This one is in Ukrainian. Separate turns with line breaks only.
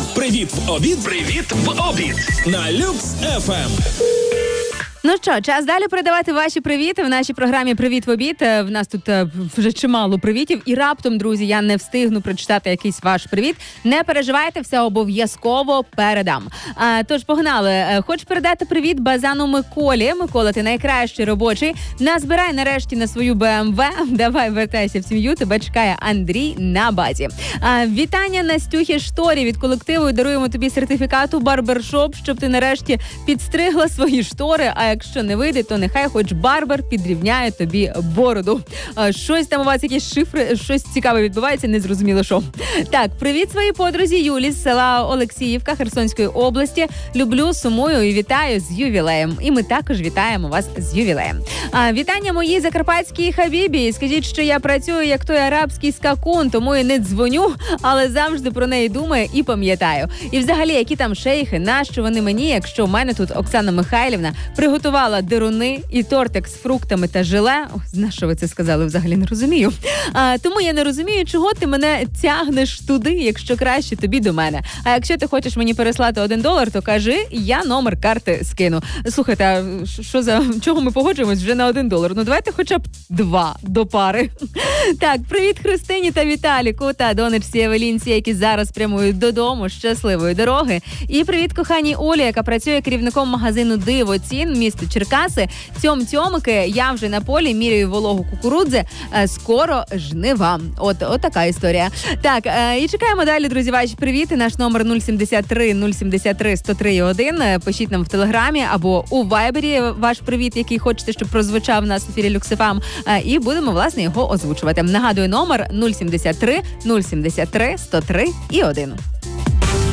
Привіт в обід. Привіт в обід. На Люкс ФМ.
Ну що, час далі передавати ваші привіти в нашій програмі «Привіт в обід». В нас тут вже чимало привітів. І раптом, друзі, я не встигну прочитати якийсь ваш привіт. Не переживайте, все обов'язково передам. Тож, погнали. Хочу передати привіт Базану Миколі. Микола, ти найкращий робочий. Назбирай нарешті на свою БМВ. Давай вертайся в сім'ю. Тебе чекає Андрій на базі. Вітання Настюхі Шторі від колективу. Даруємо тобі сертифікат у барбершоп, щоб ти нарешті підстригла свої штори. А якщо не вийде, то нехай хоч барбер підрівняє тобі бороду. Щось там у вас, якісь шифри, щось цікаве відбувається, не зрозуміло що. Так, привіт своїй подрузі Юлі з села Олексіївка Херсонської області. Люблю, сумую і вітаю з ювілеєм. І ми також вітаємо вас з ювілеєм. Вітання моїй закарпатській Хабібі. Скажіть, що я працюю як той арабський скакун, тому і не дзвоню, але завжди про неї думаю і пам'ятаю. І взагалі, які там шейхи, нащо вони мені, якщо в мене тут Оксана Михайлівна приготувала дируни і тортик з фруктами та желе. На що ви це сказали? Взагалі не розумію. Тому я не розумію, чого ти мене тягнеш туди, якщо краще тобі до мене. А якщо ти хочеш мені переслати $1, то кажи, я номер карти скину. Слухайте, а що за чого ми погоджуємось вже на $1? Ну давайте хоча б 2 до пари. Так, привіт Христині та Віталіку та донечці Евелінці, які зараз прямують додому. Щасливої дороги. І привіт коханій Олі, яка працює керівником магазину «Диво цін», місто Черкаси. Тьом-тьомики, я вже на полі міряю вологу кукурудзи. Скоро жнива. От така історія. Так, і чекаємо далі, друзі, ваші привіти. Наш номер 073 073 103 1. Пишіть нам в Телеграмі або у Вайбері ваш привіт, який хочете, щоб прозвучав на ефірі Люкс ФМ. І будемо, власне, його озвучувати. Нагадую, номер 073 073 103 1.